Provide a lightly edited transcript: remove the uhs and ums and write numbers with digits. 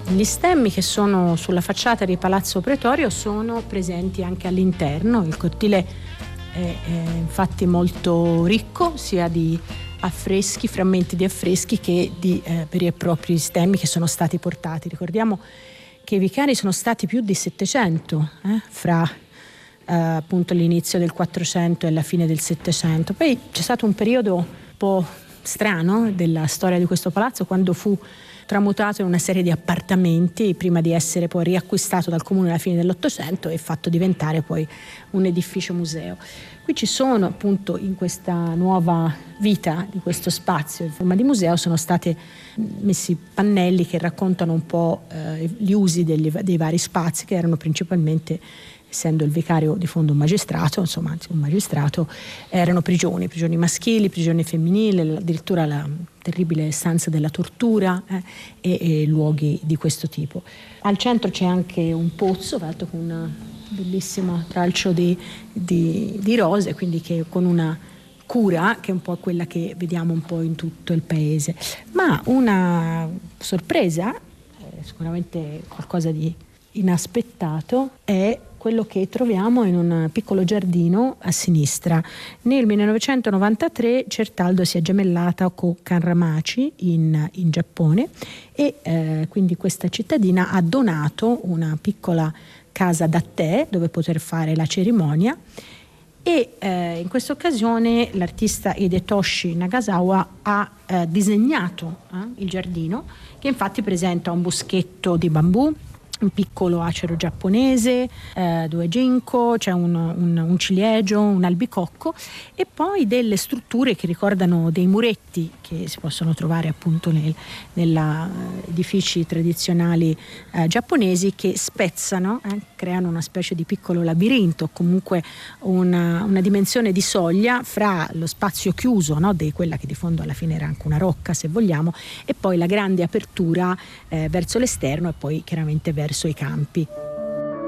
Gli stemmi che sono sulla facciata di Palazzo Pretorio sono presenti anche all'interno. Il cortile è infatti molto ricco sia di affreschi, frammenti di affreschi che di veri e propri stemmi che sono stati portati. Ricordiamo che i vicari sono stati più di 700 fra appunto l'inizio del 400 e la fine del 700. Poi c'è stato un periodo un po' strano della storia di questo palazzo, quando fu tramutato in una serie di appartamenti prima di essere poi riacquistato dal comune alla fine dell'Ottocento e fatto diventare poi un edificio museo. Qui ci sono appunto, in questa nuova vita di questo spazio in forma di museo, sono stati messi pannelli che raccontano un po' gli usi dei vari spazi, che erano principalmente, essendo il vicario di fondo un magistrato, erano prigioni maschili, prigioni femminili, addirittura la terribile stanza della tortura e luoghi di questo tipo. Al centro c'è anche un pozzo, fatto con un bellissimo tralcio di rose, quindi che con una cura che è un po' quella che vediamo un po' in tutto il paese. Ma una sorpresa, sicuramente qualcosa di inaspettato, è quello che troviamo in un piccolo giardino a sinistra. Nel 1993 Certaldo si è gemellata con Kanramachi in Giappone e quindi questa cittadina ha donato una piccola casa da tè dove poter fare la cerimonia e in questa occasione l'artista Hidetoshi Nagasawa ha disegnato il giardino, che infatti presenta un boschetto di bambù, un piccolo acero giapponese, 2 ginkgo, c'è un ciliegio, un albicocco e poi delle strutture che ricordano dei muretti che si possono trovare appunto nella edifici tradizionali giapponesi, che spezzano, creano una specie di piccolo labirinto, comunque una dimensione di soglia fra lo spazio chiuso, no, di quella che di fondo alla fine era anche una rocca se vogliamo, e poi la grande apertura verso l'esterno e poi chiaramente verso i campi.